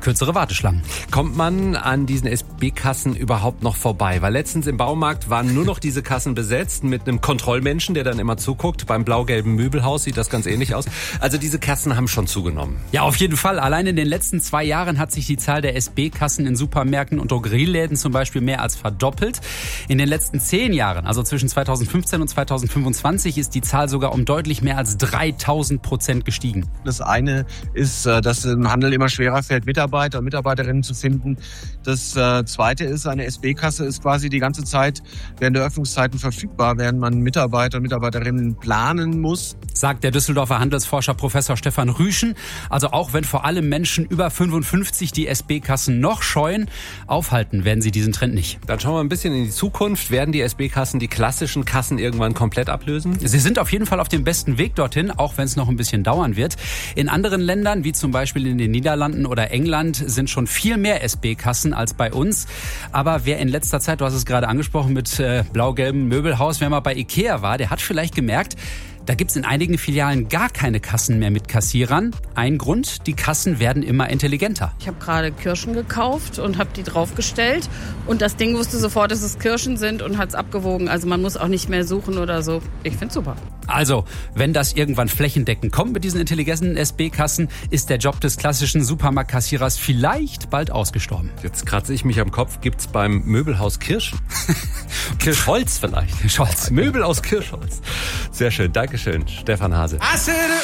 kürzere Warteschlangen. Kommt man an diesen SB-Kassen überhaupt noch vorbei? Weil letztens im Baumarkt waren nur noch diese Kassen besetzt mit einem Kontrollmenschen, der dann immer zuguckt. Beim blau-gelben Möbelhaus sieht das ganz ähnlich aus. Also diese Kassen haben schon zugenommen. Ja, auf jeden Fall. Allein in den letzten 2 Jahren hat sich die Zahl der SB-Kassen in Supermärkten und Drogerieläden zum Beispiel mehr als verdoppelt. In den letzten 10 Jahren, also zwischen 2015 und 2025, ist die Zahl sogar um deutlich mehr als 3000% gestiegen. Das eine ist, dass es im Handel immer schwerer fällt, Mitarbeiter und Mitarbeiterinnen zu finden. Das zweite ist, eine SB-Kasse ist quasi die ganze Zeit während der Öffnungszeiten verfügbar, während man Mitarbeiter und Mitarbeiterinnen planen muss. Sagt der Düsseldorfer Handelsforscher Professor Stefan Rüschen. Also auch wenn vor allem Menschen über 55 die SB-Kassen noch scheuen, aufhalten werden sie diesen Trend nicht. Dann schauen wir ein bisschen in die Zukunft. Werden die SB-Kassen die klassischen Kassen irgendwann komplett ablösen? Sie sind auf jeden Fall auf dem besten Weg dorthin, auch wenn es noch ein bisschen dauern wird. In anderen Ländern, wie zum Beispiel in den Niederlanden oder England, sind schon viel mehr SB-Kassen als bei uns. Aber wer in letzter Zeit, du hast es gerade angesprochen, mit blau-gelbem Möbelhaus, wer mal bei Ikea war, der hat vielleicht gemerkt, da gibt's in einigen Filialen gar keine Kassen mehr mit Kassierern. Ein Grund, die Kassen werden immer intelligenter. Ich habe gerade Kirschen gekauft und habe die draufgestellt. Und das Ding wusste sofort, dass es Kirschen sind und hat es abgewogen. Also man muss auch nicht mehr suchen oder so. Ich find's super. Also, wenn das irgendwann flächendeckend kommt mit diesen intelligenten SB-Kassen, ist der Job des klassischen Supermarktkassierers vielleicht bald ausgestorben. Jetzt kratze ich mich am Kopf. Gibt's beim Möbelhaus Kirschen? Kirschholz vielleicht. Scholz. Möbel aus Kirschholz. Sehr schön. Dankeschön, Stefan Hase.